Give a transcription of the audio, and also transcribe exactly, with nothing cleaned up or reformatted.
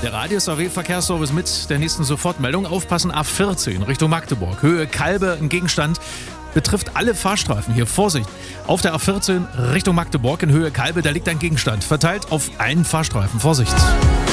der Radius A W Verkehrsservice mit der nächsten Sofortmeldung. Aufpassen, A vierzehn Richtung Magdeburg. Höhe Kalbe, ein Gegenstand. Betrifft alle Fahrstreifen hier. Vorsicht! Auf der A vierzehn Richtung Magdeburg in Höhe Kalbe, da liegt ein Gegenstand. Verteilt auf einen Fahrstreifen. Vorsicht!